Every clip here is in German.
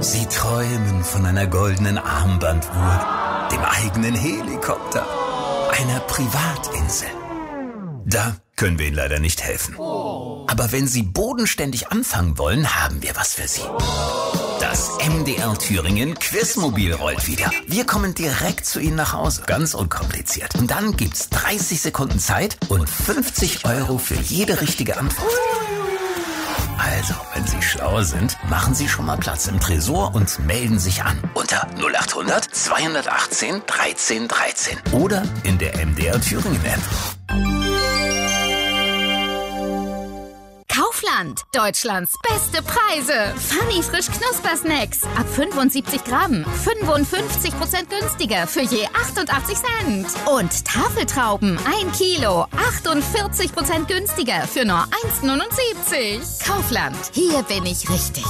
Sie träumen von einer goldenen Armbanduhr, dem eigenen Helikopter, einer Privatinsel. Da können wir Ihnen leider nicht helfen. Aber wenn Sie bodenständig anfangen wollen, haben wir was für Sie. Das MDR Thüringen Quizmobil rollt wieder. Wir kommen direkt zu Ihnen nach Hause. Ganz unkompliziert. Und dann gibt's 30 Sekunden Zeit und 50 € für jede richtige Antwort. Also, wenn Sie schlau sind, machen Sie schon mal Platz im Tresor und melden sich an. Unter 0800 218 13 13. Oder in der MDR Thüringen App. Kaufland, Deutschlands beste Preise. Funny frisch Knuspersnacks. Ab 75 Gramm. 55% günstiger für je 88 Cent. Und Tafeltrauben, 1 Kilo. 48% günstiger für nur 1,79. Kaufland, hier bin ich richtig.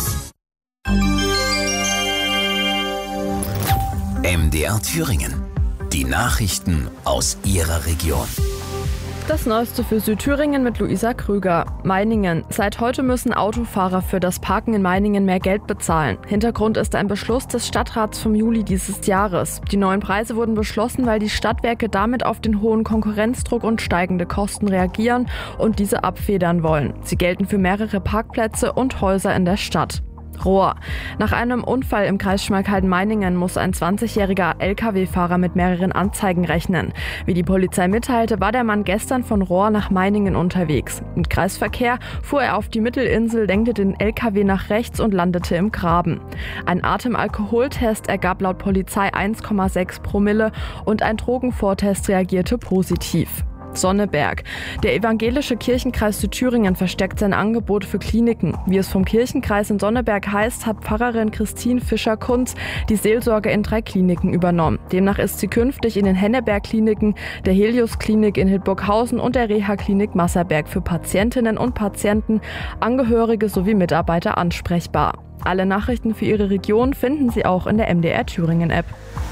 MDR Thüringen. Die Nachrichten aus Ihrer Region. Das Neueste für Südthüringen mit Luisa Krüger. Meiningen. Seit heute müssen Autofahrer für das Parken in Meiningen mehr Geld bezahlen. Hintergrund ist ein Beschluss des Stadtrats vom Juli dieses Jahres. Die neuen Preise wurden beschlossen, weil die Stadtwerke damit auf den hohen Konkurrenzdruck und steigende Kosten reagieren und diese abfedern wollen. Sie gelten für mehrere Parkplätze und Häuser in der Stadt. Rohr. Nach einem Unfall im Kreis Schmalkalden-Meiningen muss ein 20-jähriger Lkw-Fahrer mit mehreren Anzeigen rechnen. Wie die Polizei mitteilte, war der Mann gestern von Rohr nach Meiningen unterwegs. Im Kreisverkehr fuhr er auf die Mittelinsel, lenkte den Lkw nach rechts und landete im Graben. Ein Atemalkoholtest ergab laut Polizei 1,6 Promille und ein Drogenvortest reagierte positiv. Sonneberg. Der evangelische Kirchenkreis Südthüringen verstärkt sein Angebot für Kliniken. Wie es vom Kirchenkreis in Sonneberg heißt, hat Pfarrerin Christine Fischer-Kunz die Seelsorge in 3 Kliniken übernommen. Demnach ist sie künftig in den Henneberg-Kliniken, der Helios-Klinik in Hildburghausen und der Reha-Klinik Masserberg für Patientinnen und Patienten, Angehörige sowie Mitarbeiter ansprechbar. Alle Nachrichten für Ihre Region finden Sie auch in der MDR Thüringen App.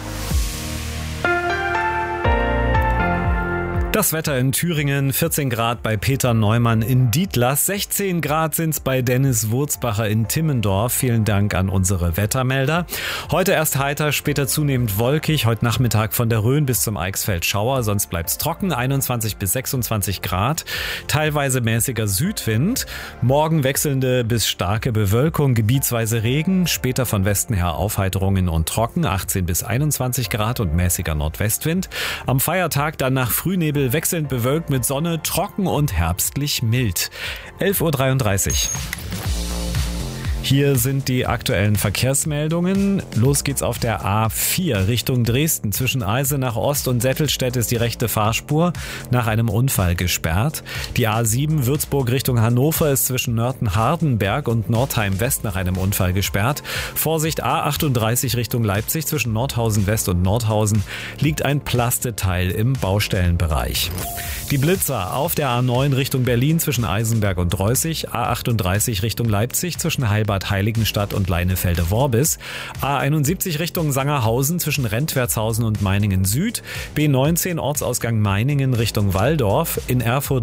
Das Wetter in Thüringen, 14 Grad bei Peter Neumann in Dietlas, 16 Grad sind's bei Dennis Wurzbacher in Timmendorf. Vielen Dank an unsere Wettermelder. Heute erst heiter, später zunehmend wolkig. Heute Nachmittag von der Rhön bis zum Eichsfeld Schauer, sonst bleibt's trocken, 21 bis 26 Grad. Teilweise mäßiger Südwind. Morgen wechselnde bis starke Bewölkung, gebietsweise Regen. Später von Westen her Aufheiterungen und trocken, 18 bis 21 Grad und mäßiger Nordwestwind. Am Feiertag dann nach Frühnebel wechselnd bewölkt mit Sonne, trocken und herbstlich mild. 11:33 Uhr. Hier sind die aktuellen Verkehrsmeldungen. Los geht's auf der A4 Richtung Dresden. Zwischen Eisenach Ost und Settelstedt ist die rechte Fahrspur nach einem Unfall gesperrt. Die A7 Würzburg Richtung Hannover ist zwischen Nörten-Hardenberg und Nordheim West nach einem Unfall gesperrt. Vorsicht A38 Richtung Leipzig zwischen Nordhausen West und Nordhausen liegt ein Plasteteil im Baustellenbereich. Die Blitzer auf der A9 Richtung Berlin zwischen Eisenberg und Reußig. A38 Richtung Leipzig zwischen Heilbad Heiligenstadt und Leinefelde-Worbis, A71 Richtung Sangerhausen zwischen Rentwertshausen und Meiningen Süd, B19 Ortsausgang Meiningen Richtung Walldorf, in Erfurt